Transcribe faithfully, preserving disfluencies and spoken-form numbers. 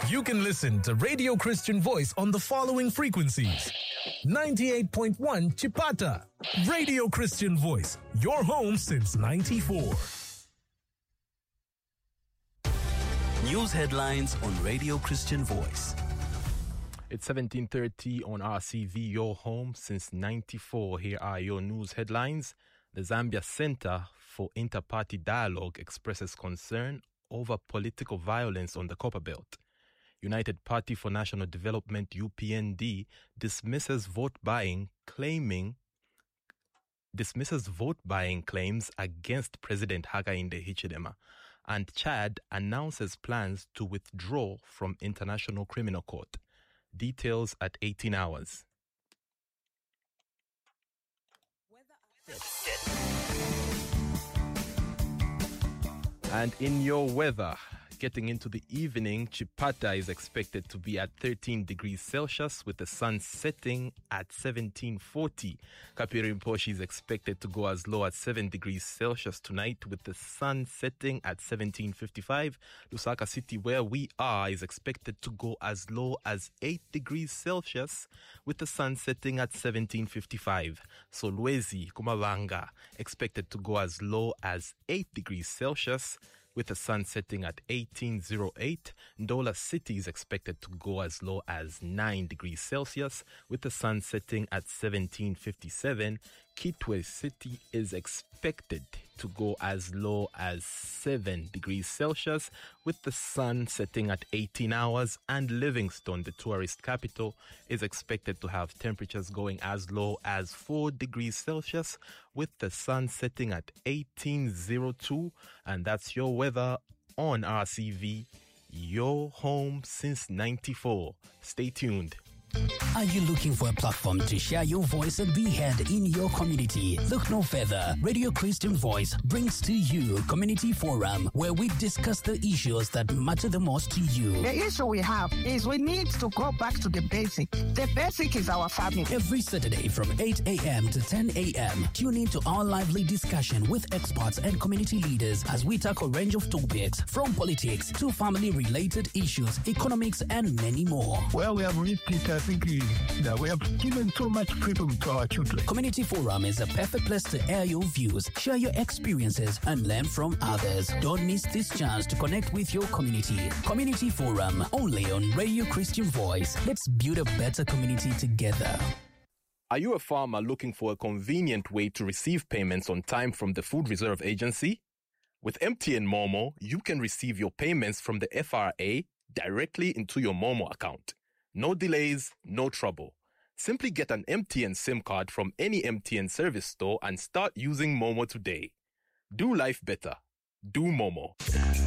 You can listen to Radio Christian Voice on the following frequencies. ninety-eight point one Chipata. Radio Christian Voice, your home since ninety-four. News headlines on Radio Christian Voice. It's seventeen thirty on R C V, your home since ninety-four. Here are your news headlines. The Zambia Center for Inter-Party Dialogue expresses concern over political violence on the Copperbelt. United Party for National Development, U P N D, dismisses vote buying claiming dismisses vote buying claims against President Hakainde Hichilema, and Chad announces plans to withdraw from International Criminal Court. Details at eighteen hours. And in your weather, getting into the evening, Chipata is expected to be at thirteen degrees Celsius with the sun setting at seventeen forty. Kapirimposhi is expected to go as low as seven degrees Celsius tonight with the sun setting at seventeen fifty-five. Lusaka City, where we are, is expected to go as low as eight degrees Celsius with the sun setting at seventeen fifty-five. Solwezi, Kumavanga, expected to go as low as eight degrees Celsius with the sun setting at eighteen oh eight. Ndola City is expected to go as low as nine degrees Celsius with the sun setting at seventeen fifty-seven. Kitwe City is expected to go as low as seven degrees Celsius with the sun setting at eighteen hours, and Livingstone, the tourist capital, is expected to have temperatures going as low as four degrees Celsius with the sun setting at eighteen oh two. And that's your weather on R C V, your home since ninety-four. Stay tuned. Are you looking for a platform to share your voice and be heard in your community? Look no further. Radio Christian Voice brings to you Community Forum, where we discuss the issues that matter the most to you. The issue we have is we need to go back to the basic. The basic is our family. Every Saturday from eight a.m. to ten a.m., tune in to our lively discussion with experts and community leaders as we tackle a range of topics from politics to family-related issues, economics, and many more. Well, we have reached it. I think we, that we have given so much freedom to our children. Community Forum is a perfect place to air your views, share your experiences, and learn from others. Don't miss this chance to connect with your community. Community Forum, only on Radio Christian Voice. Let's build a better community together. Are you a farmer looking for a convenient way to receive payments on time from the Food Reserve Agency? With M T N Momo, you can receive your payments from the F R A directly into your Momo account. No delays, no trouble. Simply get an M T N SIM card from any M T N service store and start using Momo today. Do life better. Do Momo.